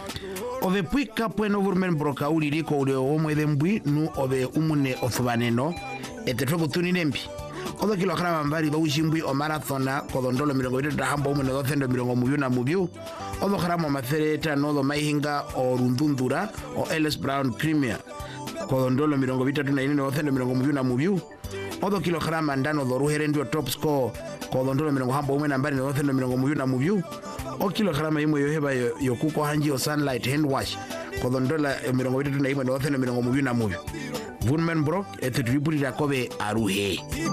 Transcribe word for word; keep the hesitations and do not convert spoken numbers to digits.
ove puika pweno vurmen brokauli liko ule omwethe mbwi nu ove umune othuvaneno etetwe kuthunine mbi otho kilograma mbari bauchimbwi o marathona kodondolo mirongo itatu hambo umune dothendo mirongo mubyu na mubyu otho grama mathereta notho maihinga o rundundura o Ellis Brown Premier kodondolo mirongo vitatu na ine dothendo mirongo mubyu na mubyu otho kilograma ndano dhoruhere ndio top score kodondolo mirongo hambo umune nambari dothendo mirongo mubyu na mubyu o kilograma imwe yoheba yokuko hanji o Sunlight hand wash kodondola mirongo vitatu na ine dothendo mirongo mubyu na mubyu Vunmen Brock etetripuri rakobe aruhe.